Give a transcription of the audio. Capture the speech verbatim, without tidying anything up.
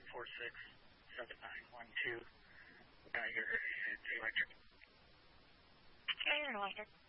four six seven nine one two. Geiger, it's electric. Geiger Electric.